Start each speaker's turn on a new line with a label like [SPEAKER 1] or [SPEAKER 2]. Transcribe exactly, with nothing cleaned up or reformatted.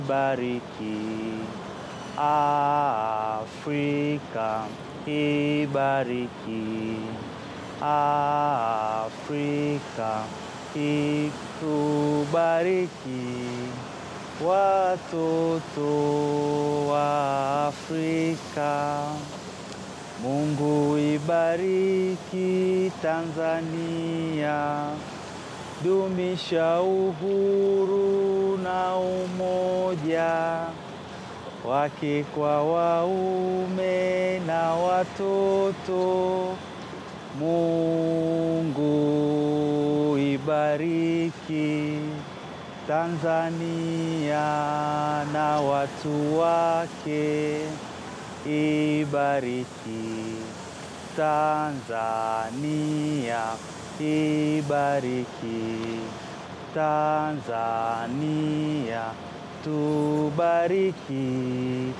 [SPEAKER 1] ibariki. Afrika ibariki. Afrika itubariki. Watoto wa Afrika. Mungu ibariki Tanzania. Dumisha uhuru na umoja. Wake kwa waume na watoto. Mungu ibariki Tanzania na watu wake. Ibariki Tanzania. Ibariki Tanzania. Tubariki